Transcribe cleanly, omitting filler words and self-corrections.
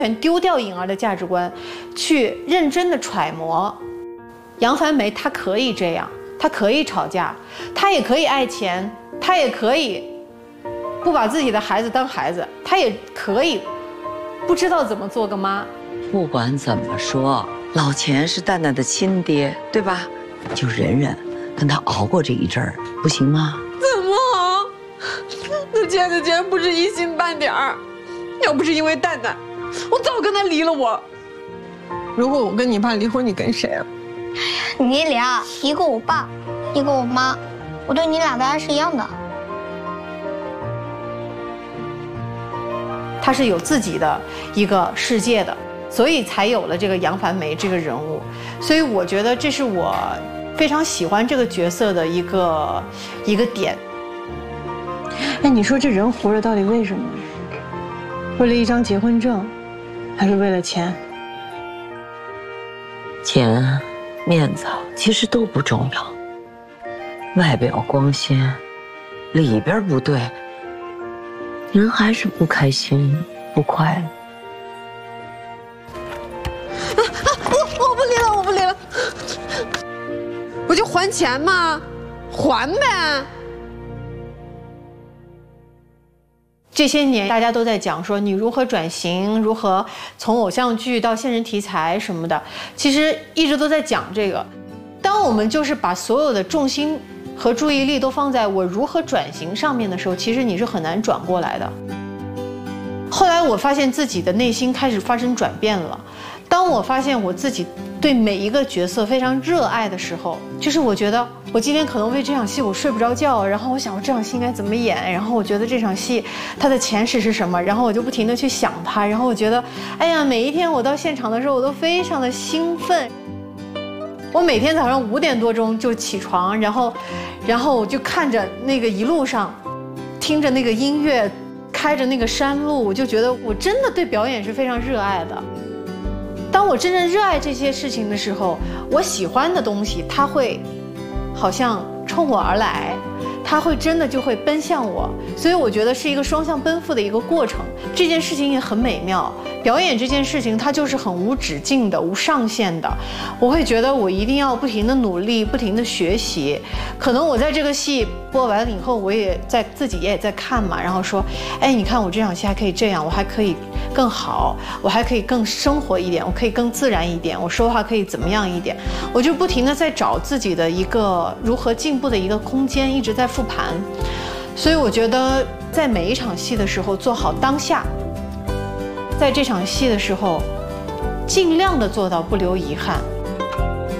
全丢掉颖儿的价值观，去认真的揣摩。杨凡梅她可以这样，她可以吵架，她也可以爱钱，她也可以不把自己的孩子当孩子，她也可以不知道怎么做个妈。 不管怎么说，老钱是蛋蛋的亲爹，对吧？就忍忍，跟他熬过这一阵儿，不行吗？ 怎么熬？那钱的钱不是一星半点儿，要不是因为蛋蛋，我早跟他离了我。如果我跟你爸离婚，你跟谁啊？ 你俩一个我爸，一个我妈，我对你俩的爱是一样的。 他是有自己的一个世界的，所以才有了这个杨凡梅这个人物。所以我觉得这是我非常喜欢这个角色的一个点。 哎，你说这人活着到底为什么？为了一张结婚证，还是为了钱？ 钱、面子其实都不重要，外表光鲜，里边不对，人还是不开心、不快乐。 我不离了，我不离了，我就还钱嘛，还呗。 这些年大家都在讲说你如何转型，如何从偶像剧到现实题材什么的，其实一直都在讲这个。当我们就是把所有的重心和注意力都放在我如何转型上面的时候，其实你是很难转过来的。后来我发现自己的内心开始发生转变了。当我发现我自己对每一个角色非常热爱的时候，就是我觉得我今天可能为这场戏我睡不着觉，然后我想这场戏应该怎么演，然后我觉得这场戏它的前史是什么，然后我就不停地去想它，然后我觉得哎呀，每一天我到现场的时候我都非常的兴奋。我每天早上5点多钟就起床，然后我就看着那个一路上听着那个音乐，开着那个山路，我就觉得我真的对表演是非常热爱的。当我真正热爱这些事情的时候，我喜欢的东西它会好像冲我而来，它会真的就会奔向我，所以我觉得是一个双向奔赴的一个过程。这件事情也很美妙，表演这件事情它就是很无止境的、无上限的。我会觉得我一定要不停的努力，不停的学习。可能我在这个戏播完了以后，我也在自己也在看嘛，然后说，哎，你看我这场戏还可以这样，我还可以更好，我还可以更生活一点，我可以更自然一点，我说话可以怎么样一点，我就不停的在找自己的一个如何进步的一个空间，一直在复盘。所以我觉得在每一场戏的时候做好当下，在这场戏的时候尽量的做到不留遗憾。